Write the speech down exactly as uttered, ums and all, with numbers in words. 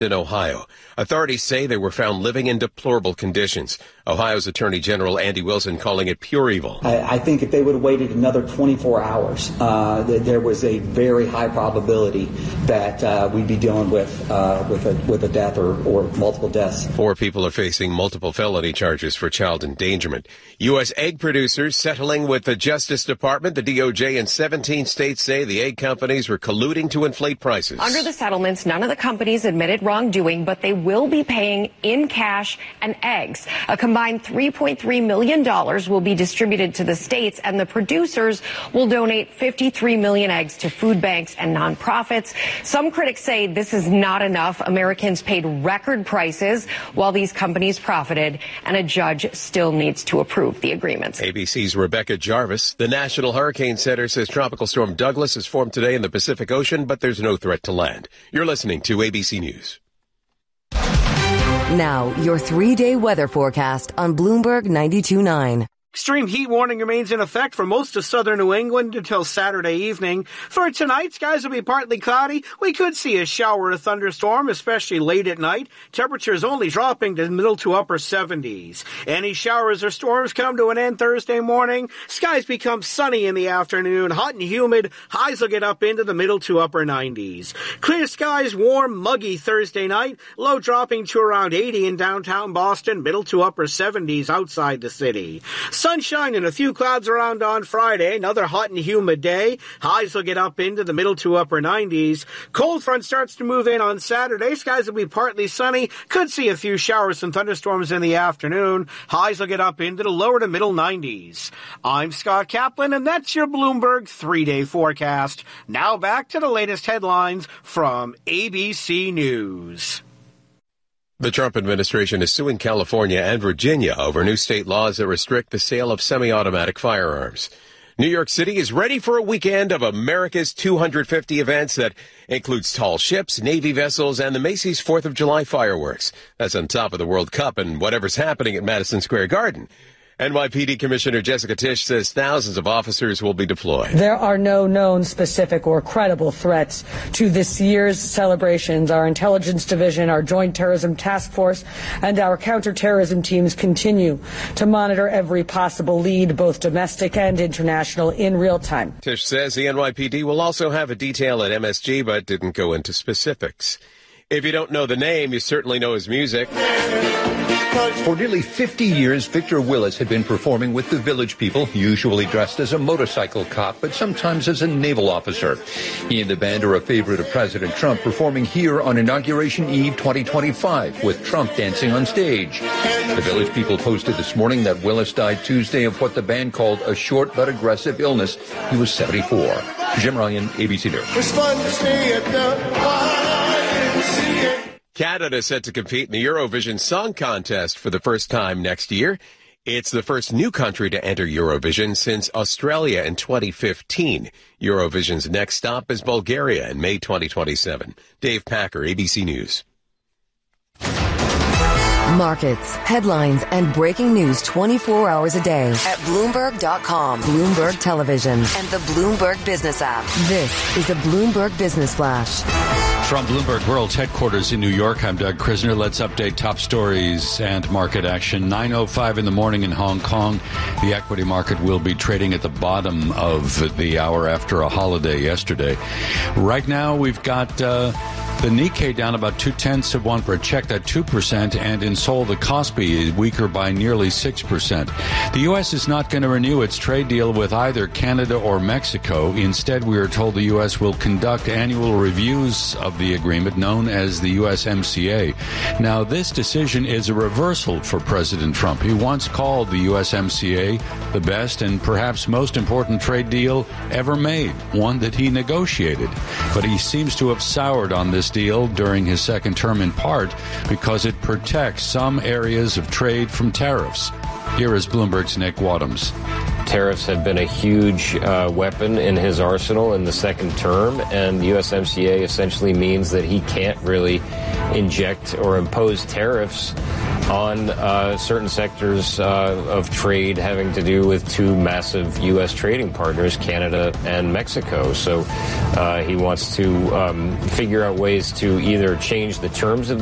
in Ohio. Authorities say they were found living in deplorable conditions. Ohio's Attorney General Andy Wilson calling it pure evil. I, I think if they would have waited another twenty-four hours, uh, th- there was a very high probability that uh, we'd be dealing with uh, with a with a death or, or multiple deaths. Four people are facing multiple felony charges for child endangerment. U S egg producers settling with the Justice Department. The D O J and seventeen states say the egg companies were colluding to inflate prices. Under the settlements, none of the companies admitted wrongdoing, but they will be paying in cash and eggs. A combined three point three million dollars will be distributed to the states, and the producers will donate fifty-three million eggs to food banks and nonprofits. Some critics say this is not enough. Americans paid record prices while these companies profited, and a judge still needs to approve the agreements. A B C's Rebecca Jarvis. The National Hurricane Center says Tropical Storm Douglas has formed today in the Pacific Ocean, but there's no threat to land. You're listening to A B C News. Now, your three-day weather forecast on Bloomberg ninety-two point nine. Extreme heat warning remains in effect for most of southern New England until Saturday evening. For tonight, skies will be partly cloudy. We could see a shower or thunderstorm, especially late at night. Temperatures only dropping to middle to upper seventies. Any showers or storms come to an end Thursday morning. Skies become sunny in the afternoon, hot and humid. Highs will get up into the middle to upper nineties. Clear skies, warm, muggy Thursday night. Low dropping to around eighty in downtown Boston, middle to upper seventies outside the city. Sunshine and a few clouds around on Friday. Another hot and humid day. Highs will get up into the middle to upper nineties. Cold front starts to move in on Saturday. Skies will be partly sunny. Could see a few showers and thunderstorms in the afternoon. Highs will get up into the lower to middle nineties. I'm Scott Kaplan, and that's your Bloomberg three-day forecast. Now back to the latest headlines from A B C News. The Trump administration is suing California and Virginia over new state laws that restrict the sale of semi-automatic firearms. New York City is ready for a weekend of America's two hundred fifty events that includes tall ships, Navy vessels, and the Macy's fourth of July fireworks. That's on top of the World Cup and whatever's happening at Madison Square Garden. N Y P D Commissioner Jessica Tisch says thousands of officers will be deployed. There are no known specific or credible threats to this year's celebrations. Our intelligence division, our joint terrorism task force, and our counterterrorism teams continue to monitor every possible lead, both domestic and international, in real time. Tisch says the N Y P D will also have a detail at M S G, but didn't go into specifics. If you don't know the name, you certainly know his music. For nearly fifty years, Victor Willis had been performing with the Village People, usually dressed as a motorcycle cop, but sometimes as a naval officer. He and the band are a favorite of President Trump, performing here on Inauguration Eve twenty twenty-five, with Trump dancing on stage. The Village People posted this morning that Willis died Tuesday of what the band called a short but aggressive illness. He was seventy-four. Jim Ryan, A B C News. It's fun to stay at the Y M C A. Canada set to compete in the Eurovision Song Contest for the first time next year. It's the first new country to enter Eurovision since Australia in twenty fifteen. Eurovision's next stop is Bulgaria in May twenty twenty-seven. Dave Packer, A B C News. Markets, headlines, and breaking news twenty-four hours a day at Bloomberg dot com, Bloomberg Television, and the Bloomberg Business app. This is a Bloomberg Business Flash. From Bloomberg World's headquarters in New York, I'm Doug Krisner. Let's update top stories and market action. nine oh five in the morning in Hong Kong. The equity market will be trading at the bottom of the hour after a holiday yesterday. Right now, we've got uh, the Nikkei down about two-tenths of one percent, checked at two percent, and in Seoul, the Kospi is weaker by nearly six percent. The U S is not going to renew its trade deal with either Canada or Mexico. Instead, we are told the U S will conduct annual reviews of the agreement known as the U S M C A. Now, this decision is a reversal for President Trump. He once called the U S M C A the best and perhaps most important trade deal ever made, one that he negotiated. But he seems to have soured on this deal during his second term, in part because it protects some areas of trade from tariffs. Here is Bloomberg's Nick Wadhams. Tariffs have been a huge uh, weapon in his arsenal in the second term, and the U S M C A essentially means that he can't really inject or impose tariffs on uh, certain sectors uh, of trade having to do with two massive U S trading partners, Canada and Mexico. So uh, he wants to um, figure out ways to either change the terms of